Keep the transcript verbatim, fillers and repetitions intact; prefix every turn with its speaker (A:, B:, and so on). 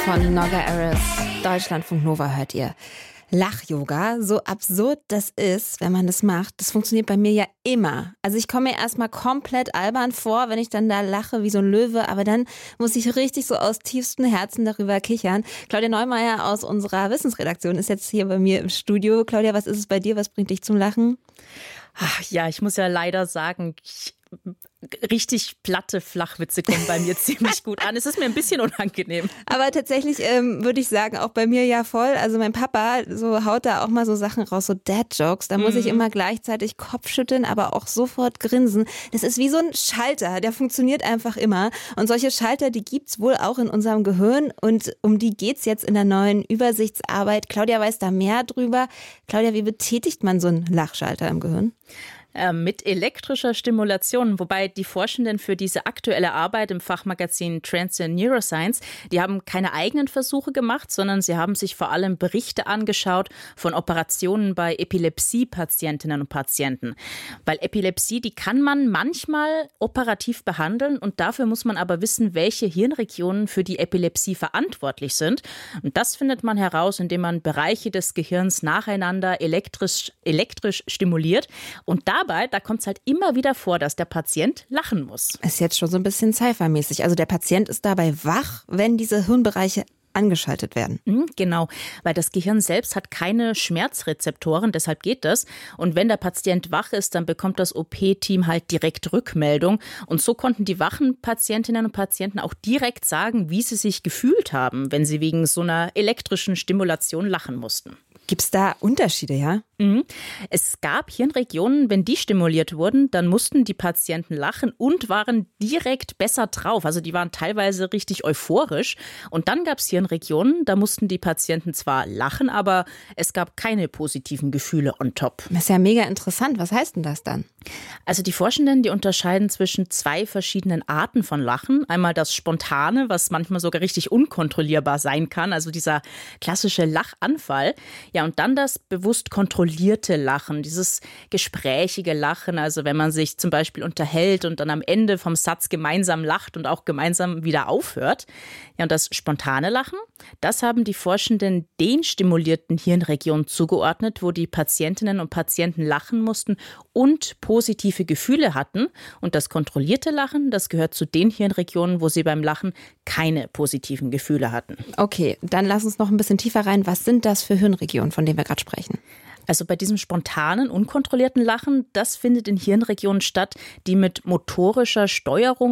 A: von Noga Eris. Deutschlandfunk Nova hört ihr. Lach-Yoga, so absurd das ist, wenn man das macht, das funktioniert bei mir ja immer. Also ich komme mir erstmal komplett albern vor, wenn ich dann da lache wie so ein Löwe, aber dann muss ich richtig so aus tiefstem Herzen darüber kichern. Claudia Neumeier aus unserer Wissensredaktion ist jetzt hier bei mir im Studio. Claudia, was ist es bei dir? Was bringt dich zum Lachen?
B: Ach ja, ich muss ja leider sagen, ich richtig platte Flachwitze kommen bei mir ziemlich gut an. Es ist mir ein bisschen unangenehm.
A: Aber tatsächlich ähm, würde ich sagen, auch bei mir ja voll. Also mein Papa so haut da auch mal so Sachen raus, so Dad-Jokes. Da muss mhm. ich immer gleichzeitig Kopfschütteln, aber auch sofort grinsen. Das ist wie so ein Schalter, der funktioniert einfach immer. Und solche Schalter, die gibt's wohl auch in unserem Gehirn. Und um die geht's jetzt in der neuen Übersichtsarbeit. Claudia weiß da mehr drüber. Claudia, wie betätigt man so einen Lachschalter im Gehirn?
B: Mit elektrischer Stimulation, wobei die Forschenden für diese aktuelle Arbeit im Fachmagazin Trends in Neuroscience, die haben keine eigenen Versuche gemacht, sondern sie haben sich vor allem Berichte angeschaut von Operationen bei Epilepsie-Patientinnen und Patienten. Weil Epilepsie, die kann man manchmal operativ behandeln und dafür muss man aber wissen, welche Hirnregionen für die Epilepsie verantwortlich sind. Und das findet man heraus, indem man Bereiche des Gehirns nacheinander elektrisch, elektrisch stimuliert und da Dabei, da kommt es halt immer wieder vor, dass der Patient lachen muss.
A: Ist jetzt schon so ein bisschen Sci-Fi-mäßig. Also der Patient ist dabei wach, wenn diese Hirnbereiche angeschaltet werden.
B: Mhm, genau, weil das Gehirn selbst hat keine Schmerzrezeptoren, deshalb geht das. Und wenn der Patient wach ist, dann bekommt das O P-Team halt direkt Rückmeldung. Und so konnten die wachen Patientinnen und Patienten auch direkt sagen, wie sie sich gefühlt haben, wenn sie wegen so einer elektrischen Stimulation lachen mussten.
A: Gibt es da Unterschiede, ja?
B: Mhm. Es gab Hirnregionen, wenn die stimuliert wurden, dann mussten die Patienten lachen und waren direkt besser drauf. Also die waren teilweise richtig euphorisch. Und dann gab es Hirnregionen, da mussten die Patienten zwar lachen, aber es gab keine positiven Gefühle on top.
A: Das ist ja mega interessant. Was heißt denn das dann?
B: Also die Forschenden, die unterscheiden zwischen zwei verschiedenen Arten von Lachen. Einmal das Spontane, was manchmal sogar richtig unkontrollierbar sein kann, also dieser klassische Lachanfall. Ja, und dann das bewusst kontrollierte Lachen, dieses gesprächige Lachen, also wenn man sich zum Beispiel unterhält und dann am Ende vom Satz gemeinsam lacht und auch gemeinsam wieder aufhört. Ja, und das spontane Lachen, das haben die Forschenden den stimulierten Hirnregionen zugeordnet, wo die Patientinnen und Patienten lachen mussten und positive Gefühle hatten. Und das kontrollierte Lachen, das gehört zu den Hirnregionen, wo sie beim Lachen keine positiven Gefühle hatten.
A: Okay, dann lass uns noch ein bisschen tiefer rein. Was sind das für Hirnregionen, von denen wir gerade sprechen?
B: Also bei diesem spontanen, unkontrollierten Lachen, das findet in Hirnregionen statt, die mit motorischer Steuerung